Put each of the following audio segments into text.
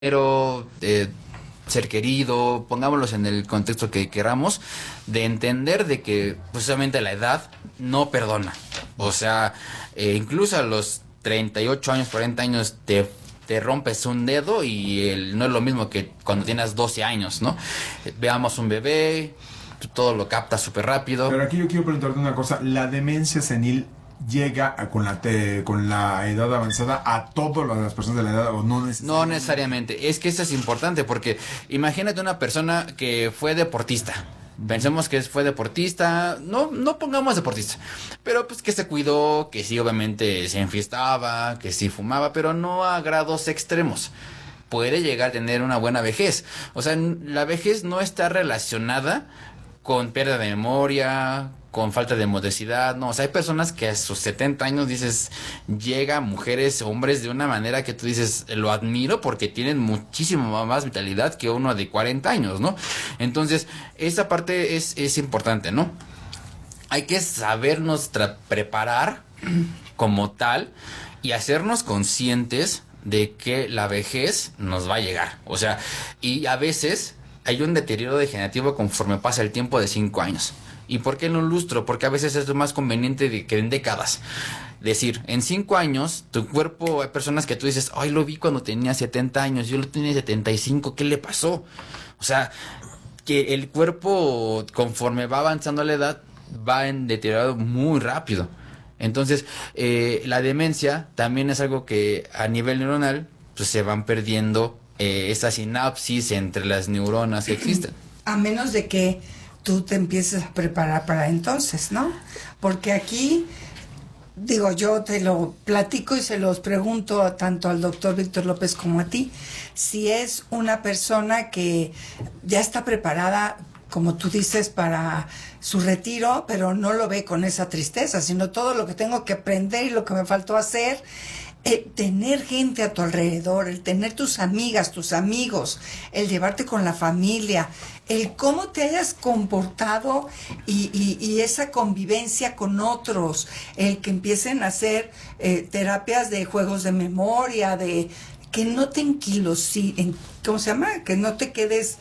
pero ser querido, pongámoslos en el contexto que queramos, de entender de que precisamente la edad no perdona. O sea, incluso a los 38 años, 40 años te rompes un dedo y no es lo mismo que cuando tienes 12 años, ¿no? Veamos un bebé, tú todo lo captas súper rápido. Pero aquí yo quiero preguntarte una cosa, ¿la demencia senil llega con la edad avanzada a todas las personas de la edad o no necesariamente? No necesariamente, es que eso es importante porque imagínate una persona que fue deportista. Pensemos que fue deportista, no pongamos deportista, pero pues que se cuidó, que sí obviamente se enfiestaba, que sí fumaba, pero no a grados extremos. Puede llegar a tener una buena vejez. O sea, la vejez no está relacionada con pérdida de memoria, con falta de motricidad, no, o sea, hay personas que a sus 70 años dices, llega mujeres, hombres de una manera que tú dices, lo admiro porque tienen muchísimo más vitalidad que uno de 40 años, ¿no? Entonces, esa parte es importante, ¿no? Hay que sabernos preparar como tal y hacernos conscientes de que la vejez nos va a llegar, o sea, y a veces hay un deterioro degenerativo conforme pasa el tiempo de 5 años. ¿Y por qué en un lustro? Porque a veces es lo más conveniente que en décadas. Decir, en 5 años, tu cuerpo, hay personas que tú dices, ay, lo vi cuando tenía 70 años, yo lo tenía 75, ¿qué le pasó? O sea, que el cuerpo, conforme va avanzando la edad, va en deteriorado muy rápido. Entonces, la demencia también es algo que a nivel neuronal, pues se van perdiendo esa sinapsis entre las neuronas que existen. A menos de que tú te empieces a preparar para entonces, ¿no? Porque aquí, digo, yo te lo platico y se los pregunto tanto al doctor Víctor López como a ti, si es una persona que ya está preparada, como tú dices, para su retiro, pero no lo ve con esa tristeza, sino todo lo que tengo que aprender y lo que me faltó hacer. Tener gente a tu alrededor, el tener tus amigas, tus amigos, el llevarte con la familia, el cómo te hayas comportado y esa convivencia con otros, el que empiecen a hacer terapias de juegos de memoria, de que no te ¿cómo se llama? Que no te quedes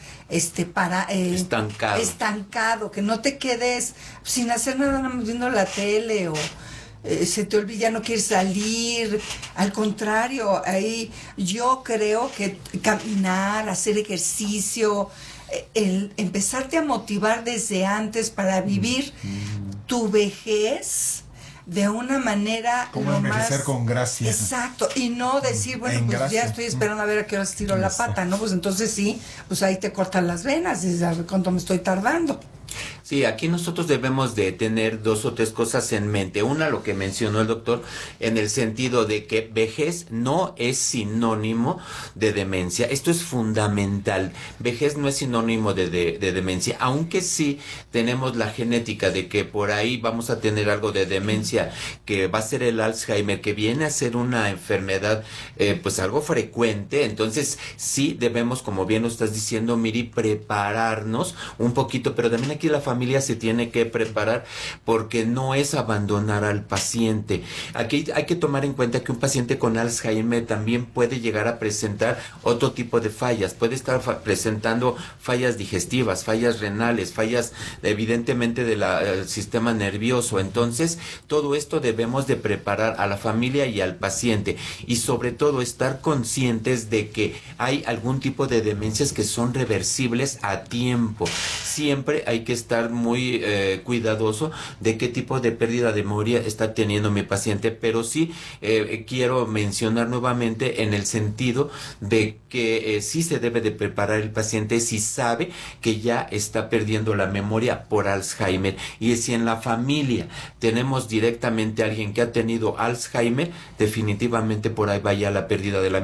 estancado, que no te quedes sin hacer nada más viendo la tele o se te olvida, no quieres salir. Al contrario, ahí yo creo que caminar, hacer ejercicio, el empezarte a motivar desde antes para vivir tu vejez de una manera como envejecer más con gracia. Exacto, y no decir, bueno, pues gracia. Ya estoy esperando a ver a qué hora tiro la pata, ¿no? Pues entonces sí, pues ahí te cortan las venas, dices, a ver cuánto me estoy tardando. Sí, aquí nosotros debemos de tener 2 o 3 cosas en mente. Una, lo que mencionó el doctor, en el sentido de que vejez no es sinónimo de demencia. Esto es fundamental. Vejez no es sinónimo de demencia, aunque sí tenemos la genética de que por ahí vamos a tener algo de demencia, que va a ser el Alzheimer, que viene a ser una enfermedad pues algo frecuente. Entonces sí debemos, como bien lo estás diciendo, Miri, prepararnos un poquito, pero también aquí la familia se tiene que preparar porque no es abandonar al paciente. Aquí hay que tomar en cuenta que un paciente con Alzheimer también puede llegar a presentar otro tipo de fallas, puede estar presentando fallas digestivas, fallas renales, fallas evidentemente del sistema nervioso. Entonces todo esto debemos de preparar a la familia y al paciente, y sobre todo estar conscientes de que hay algún tipo de demencias que son reversibles a tiempo. Siempre hay que estar muy cuidadoso de qué tipo de pérdida de memoria está teniendo mi paciente, pero sí quiero mencionar nuevamente en el sentido de que sí se debe de preparar el paciente si sabe que ya está perdiendo la memoria por Alzheimer. Y si en la familia tenemos directamente a alguien que ha tenido Alzheimer, definitivamente por ahí vaya la pérdida de la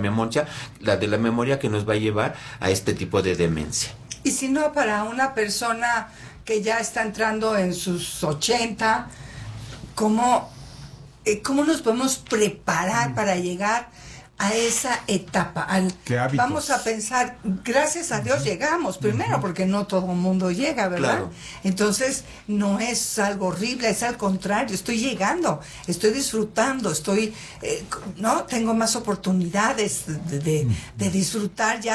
memoria que nos va a llevar a este tipo de demencia. Y si no, para una persona que ya está entrando en sus 80, ¿cómo nos podemos preparar para llegar a esa etapa. ¿Qué hábitos? Vamos a pensar, gracias a Dios llegamos primero, porque no todo el mundo llega, ¿verdad? Claro. Entonces, no es algo horrible, es al contrario, estoy llegando, estoy disfrutando, ¿no? Tengo más oportunidades de disfrutar ya